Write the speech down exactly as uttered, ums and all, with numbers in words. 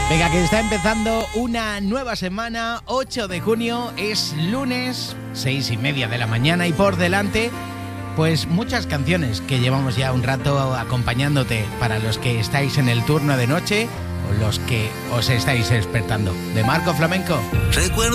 Venga, que está empezando una nueva semana, ocho de junio, es lunes, seis y media de la mañana y por delante, pues muchas canciones que llevamos ya un rato acompañándote para los que estáis en el turno de noche o los que os estáis despertando. De Marco Flamenco. Recuerdo